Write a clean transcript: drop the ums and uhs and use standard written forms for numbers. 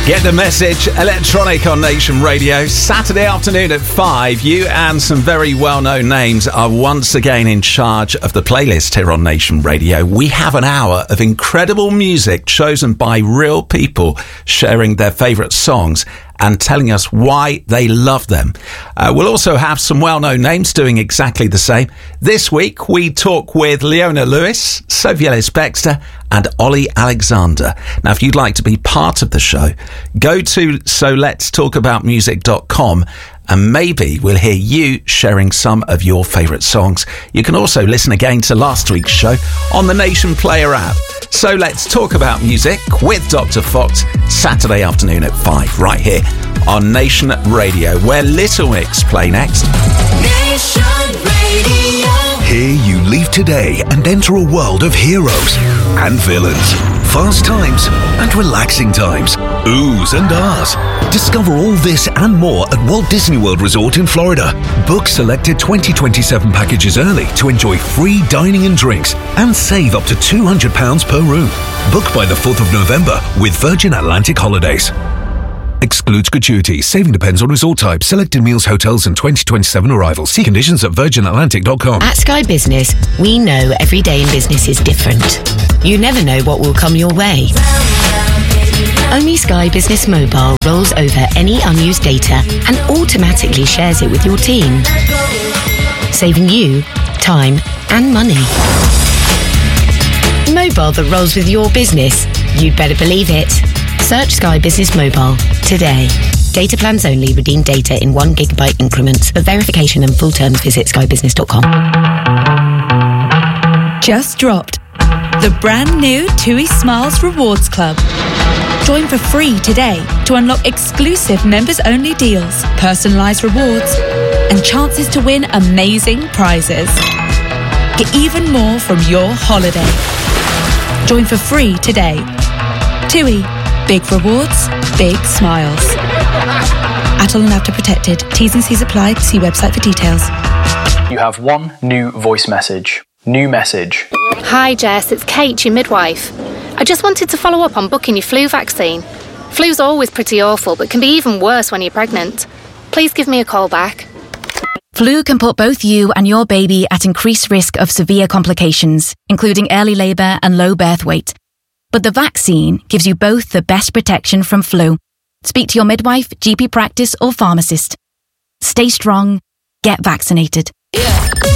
Get the message. Electronic on Nation Radio. Saturday afternoon at 5. You and some very well-known names are once again in charge of the playlist here on Nation Radio. We have an hour of incredible music chosen by real people sharing their favourite songs and telling us why they love them. We'll also have some well-known names doing exactly the same. This week, we talk with Leona Lewis, Sophie Ellis-Bextor and Ollie Alexander. Now, if you'd like to be part of the show, go to soletstalkaboutmusic.com and maybe we'll hear you sharing some of your favourite songs. You can also listen again to last week's show on the Nation Player app. So let's talk about music with Dr. Fox, Saturday afternoon at 5, right here on Nation Radio, where Little Mix play next. Nation Radio. Here you leave today and enter a world of heroes and villains, fast times and relaxing times, oohs and ahs. Discover all this and more at Walt Disney World Resort in Florida. Book selected 2027 packages early to enjoy free dining and drinks and save up to £200 per room. Book by the 4th of November with Virgin Atlantic Holidays. Excludes gratuities. Saving depends on resort type, selected meals, hotels and 2027 arrivals. See conditions at virginatlantic.com. At Sky Business, we know every day in business is different. You never know what will come your way. Only Sky Business Mobile rolls over any unused data and automatically shares it with your team, saving you time and money. Mobile that rolls with your business. You'd better believe it. Search Sky Business Mobile today. Data plans only. Redeem data in 1 gigabyte increments. For verification and full terms, visit skybusiness.com. Just dropped the brand new TUI Smiles Rewards Club. Join for free today to unlock exclusive members-only deals, personalised rewards, and chances to win amazing prizes. Get even more from your holiday. Join for free today. TUI. Big rewards, big smiles. Atol and Avta protected. T's and C's apply. See website for details. You have one new voice message. New message. Hi Jess, it's Kate, your midwife. I just wanted to follow up on booking your flu vaccine. Flu's always pretty awful, but can be even worse when you're pregnant. Please give me a call back. Flu can put both you and your baby at increased risk of severe complications, including early labour and low birth weight. But the vaccine gives you both the best protection from flu. Speak to your midwife, GP practice or pharmacist. Stay strong. Get vaccinated.